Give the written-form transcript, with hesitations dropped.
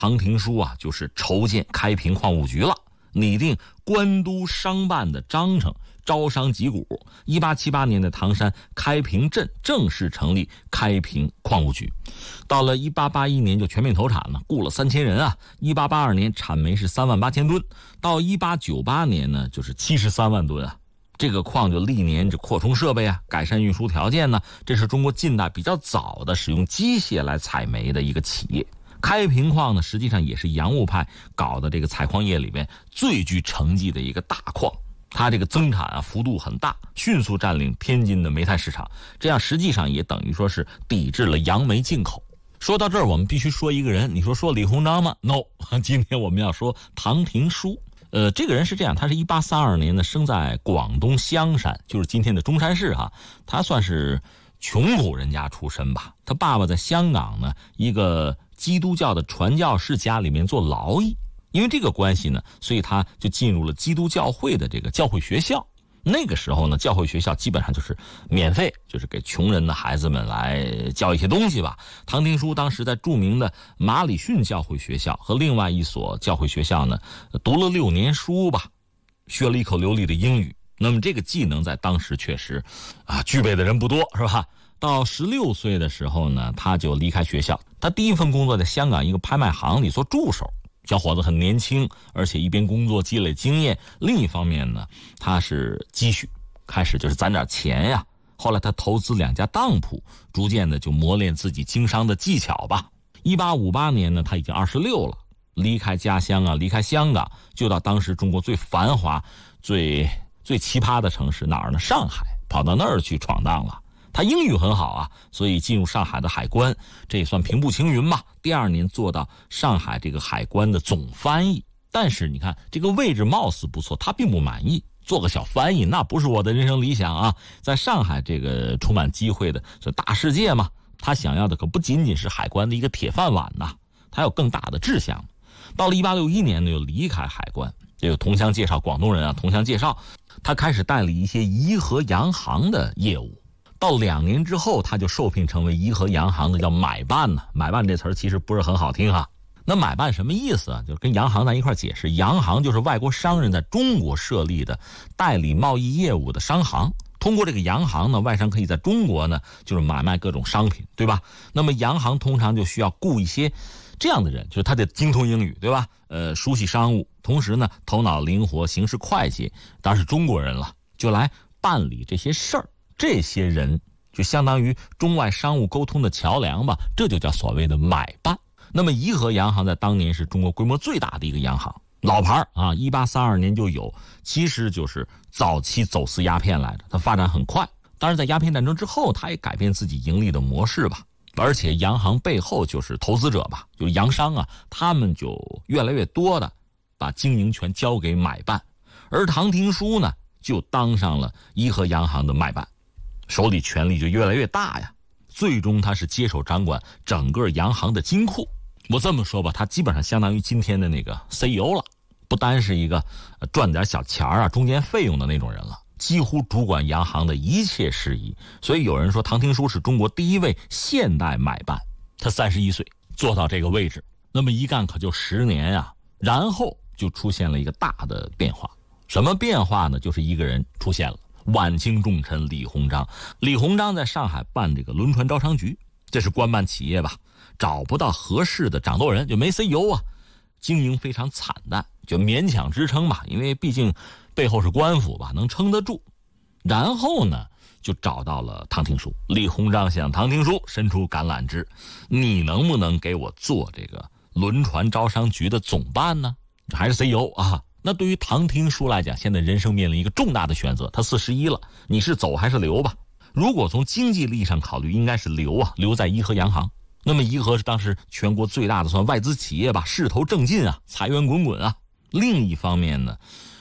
唐廷枢啊就是筹建开平矿务局了，拟定官督商办的章程，招商集股。1878年的唐山开平镇正式成立开平矿务局。到了1881年就全面投产了，雇了3000人啊。1882年产煤是38000吨，到1898年呢就是73万吨啊。这个矿就历年这扩充设备啊，改善运输条件呢，这是中国近代比较早的使用机械来采煤的一个企业。开平矿呢，实际上也是洋务派搞的这个采矿业里面最具成绩的一个大矿。它这个增产啊幅度很大，迅速占领天津的煤炭市场，这样实际上也等于说是抵制了洋煤进口。说到这儿，我们必须说一个人，你说李鸿章吗 ？No， 今天我们要说唐廷枢。这个人是这样，他是1832年呢生在广东香山，就是今天的中山市哈。他算是穷苦人家出身吧。他爸爸在香港呢一个基督教的传教士家里面做劳役，因为这个关系呢，所以他就进入了基督教会的这个教会学校。那个时候呢，教会学校基本上就是免费，就是给穷人的孩子们来教一些东西吧。唐廷枢当时在著名的马里逊教会学校和另外一所教会学校呢，读了6年书吧，学了一口流利的英语。那么这个技能在当时确实具备的人不多，是吧？到16岁的时候呢，他就离开学校。他第一份工作在香港一个拍卖行里做助手。小伙子很年轻，而且一边工作积累经验，另一方面呢，他是积蓄，开始就是攒点钱呀。后来他投资2家当铺，逐渐的就磨练自己经商的技巧吧。1858年呢，他已经26了，离开家乡啊，离开香港，就到当时中国最繁华、最奇葩的城市哪儿呢？上海，跑到那儿去闯荡了。他英语很好啊，所以进入上海的海关，这也算平步青云吧。第2年做到上海这个海关的总翻译。但是你看这个位置貌似不错，他并不满意，做个小翻译那不是我的人生理想啊。在上海这个充满机会的这大世界嘛，他想要的可不仅仅是海关的一个铁饭碗呐，他有更大的志向。到了1861年呢，又离开海关，这个同乡介绍，广东人啊，同乡介绍，他开始代理一些怡和洋行的业务。到2年之后，他就受聘成为怡和洋行的叫买办呢。买办这词儿其实不是很好听哈。那买办什么意思啊？就跟洋行咱一块解释，洋行就是外国商人在中国设立的代理贸易业务的商行。通过这个洋行呢，外商可以在中国呢就是买卖各种商品，对吧？那么洋行通常就需要雇一些这样的人，就是他得精通英语，对吧？熟悉商务，同时呢头脑灵活，行事快捷，当然是中国人了，就来办理这些事儿。这些人就相当于中外商务沟通的桥梁吧，这就叫所谓的买办。那么怡和洋行在当年是中国规模最大的一个洋行，老牌啊，1832年就有，其实就是早期走私鸦片来着，它发展很快。当然在鸦片战争之后，它也改变自己盈利的模式吧。而且洋行背后就是投资者吧，就洋商啊，他们就越来越多的把经营权交给买办，而唐廷枢呢就当上了怡和洋行的买办。手里权力就越来越大呀，最终他是接手掌管整个洋行的金库。我这么说吧，他基本上相当于今天的那个 CEO 了，不单是一个赚点小钱啊、中间费用的那种人了，几乎主管洋行的一切事宜。所以有人说唐廷枢是中国第一位现代买办，他31岁做到这个位置，那么一干可就10年啊，然后就出现了一个大的变化。什么变化呢？就是一个人出现了，晚清重臣李鸿章。李鸿章在上海办这个轮船招商局，这是官办企业吧，找不到合适的掌舵人，就没 CEO 啊，经营非常惨淡，就勉强支撑吧，因为毕竟背后是官府吧，能撑得住。然后呢就找到了唐廷枢，李鸿章向唐廷枢伸出橄榄枝，你能不能给我做这个轮船招商局的总办呢？还是 CEO 啊。那对于唐廷枢来讲，现在人生面临一个重大的选择，他41了，你是走还是留吧？如果从经济利益上考虑，应该是留啊，留在怡和洋行。那么怡和是当时全国最大的算外资企业吧，势头正劲啊，财源滚滚啊。另一方面呢，